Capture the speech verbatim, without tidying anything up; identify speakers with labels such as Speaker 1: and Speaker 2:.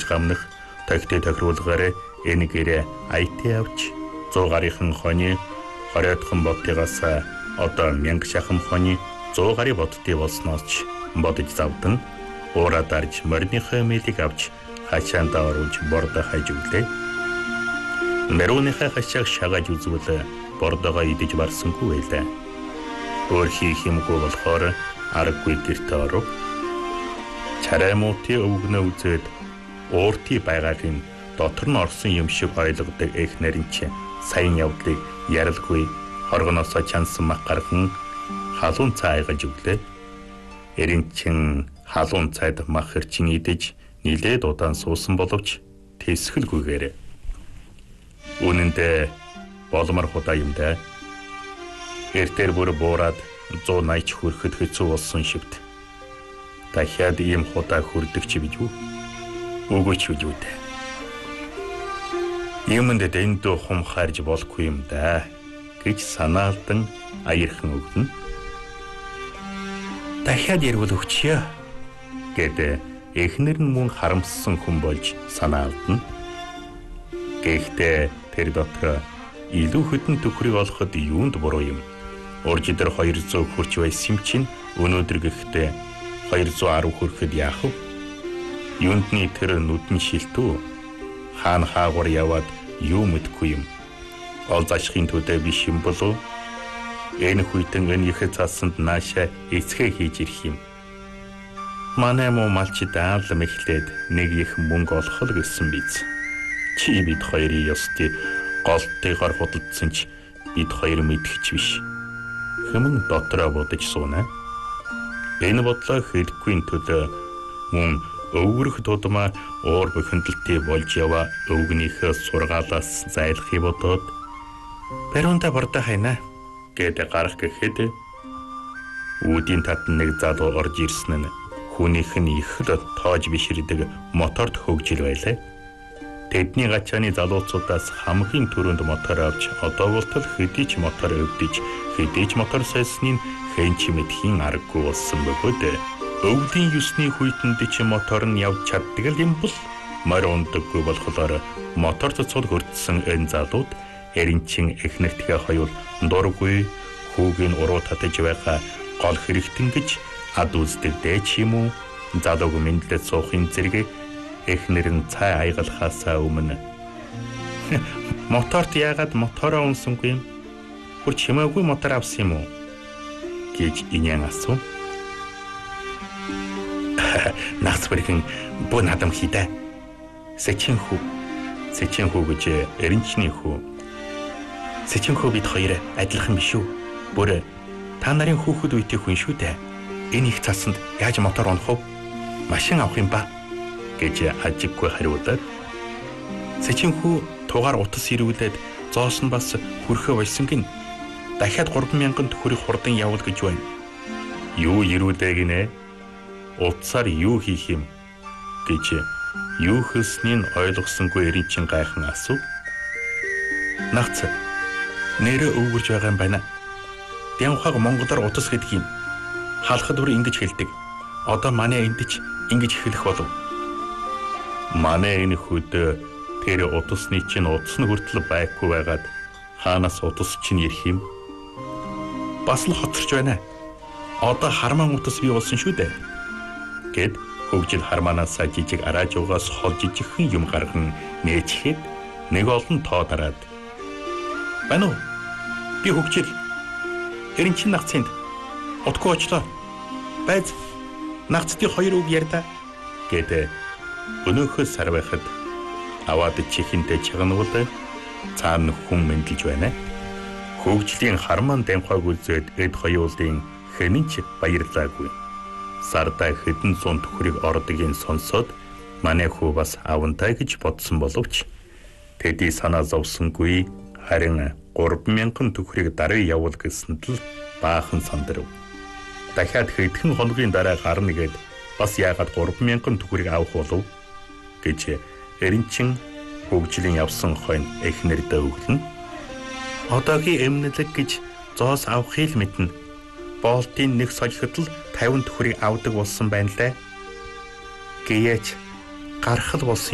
Speaker 1: гамнах тогттой тохируулгаар энэ гэрээ айтээ авч зуун гарынхан хонь хориодхон ботыгаас одоо мянга шахам хонь зуун гарын боттой болсноос ч бодож завдан уураа дарж морныхоо мэлийг авч хашаандаа оруулж бордо хаяж өглөө. Мерууныхаа хашааг шагааж үзвэл бордогоо идэж барсангүй байлаа. Өөр хийх юмгүй болохоор аргагүй гэртээ оров. Чарай муутай өвгнөө үзээд уурти байгааг нь дотор нь орсон юм шиг ойлгодог эхнэрийн чинь сайн явдлыг ярилгүй хоргоноосоо чансан мах гархан халуун цай айгаж өглөө. Эрийн чин халуун цайд мах хэрчин идэж нилээд удаан суусан боловч тэсгэлгүйгээр. Үнэндээ боломар худаа юм да. Эртээр бүр буураад зуун найч хүрэхэд хэцүү болсон шивт. Дахиад ийм худаа хүрдэг чи бич үү? Үгүй ч үгүй дээ. Юмд дэндүү хумхаарж болохгүй юм да гэж санаалдан аярхан өгнө. Дахиад ярил өгчье гэдэг эхнэр нь мөн харамссан хүн болж санаалдана. Гэхдээ тэр дотор илүү хөдөн төхрийг олоход юунд буруу юм? Уржидэр хоёр зуун хүрч байсан юм чинь өнөөдөр гэхдээ хоёр зуун арав хүрэхэд яах вэ? Юундний тэр нүдэн шилтүү хаана хаагур яваад юу мэдгүй юм. Ол зашхын төдөө биш юм болов. Энэ хүйтэн энэ их цаасанд наашаа эцгээ хийж ирэх юм. Манай муу малчид аалам эхлээд нэг их мөнгө олох л гэсэн биз. Чи бид хоёрын ёстой голтойгоор худалдсан ч бид хоёр мэдгч биш. Хэмэн дотроо бодож сууна. Энэ бодлоо хэлэхгүй төлөө мөн өвгөрөх дудмаа уур бохиндолтой болж яваа өвгнийхөө сургаалаас зайлахыг бодоод баруунда бордо хайна гэдэг гарах гэхэд үүдийн татан нэг залуу орж ирсэн нь хүнийх нь их л тоож биширдэг моторт хөгжил байлаа. Тэдний гачааны залууцуудаас хамгийн түрүүнд мотор авч одоо болтол хэдий ч мотор өвдөж хэдий ч мотор сайсныг хэн ч мэдхийн аргагүй болсон бөгөөд өвлийн юусны хүйтэнд чи мотор нь явж чаддаг юм бол морь ундаггүй болохоор моторт цул хөрдсөн энэ залууд эринчин эхнэртгээ хоёул дургүй хүүгийн уруу татаж байгаа гол хэрэгтэн гэж ад үздэг дээч юм уу? Залууг мэдлээд суухын зэрэг эхнэр нь цай айгалахаасаа өмнө моторт яагаад мотороо унсангүй юм? Бүр чимээгүй мотор авсан юм уу? Гэж инээн асуув. Наац бүрхэн буу надам хийдэ. Сэчин хүү. Сэчин хүү гэж эринчний хүү. Сэчин хүү бид хоёр адилхан биш үү? Бүр та нарын хүүхэд үетэй хүн шүү дээ. Энэ их цаасанд яаж мотор унах вэ? Машин авах юм ба гэж хажиггүй хариулаад. Сэчин хүү тугаар утас ирүүлээд зоос нь бас хүрхэ байсан гин. Дахиад гурван мянган төгрөг хурдан явуул гэж байна. Юу ирүүлээ гинэ? Утсаар юу хийх юм гэж юу хэлснийг ойлгосонгүй эринчин гайхан асуув. Наац нэрээ өвгөрж байгаа юм байна. Дянхаг монголоор утас гэдэг юм. Халахад бүр ингэж хэлдэг. Одоо манай энд ч ингэж хэлэх болов. Манай энэ хөд тэр утасны чинь утас нь хүртэл байхгүй байгаад хаанаас утас чинь ирэх юм? Бас л хоцорч байна. Одоо хармаан утас бий болсон шүү дээ. Гэт хөгжил хармаанаас жижиг араажуугаас хол жижигхэн юм гарган нээчихэд нэг олон тоо дараад. Байна уу? Би хөгжил. Эринчин нагцынд утгүй очлоо. Байз нагцдын хоёр үг ярьда гэдэг өнөөхөө сар байхад аваад чихэнтэй чагнуул цаана хүн мэндэлж байна. Хөгжлийн хармаан дамхаг үзээд эд хоёулын хэнийч баярлаагүй. Сарда хэдэн зуун төхрийг ордгийн сонсоод манай хүү бас авантай гэж бодсон боловч тэдий санаа зовсонгүй харин гурван мянган төхрийг дараа явуул гэсэнд л баахан сандрав. Дахиад хэдхэн хоногийн дараа гарна гэд бас яагаад гурван мянган төгрөг авах болов гэж эринчин хөгжлийн явсан хойно эхнэрдээ өглөн. Одоогийн эмнэлэг гэж зоос авахыг л мэднэ. Болтын нэг сольхот л тавин төгрөг авдаг болсон байна лээ. Гэяч гарах л болсон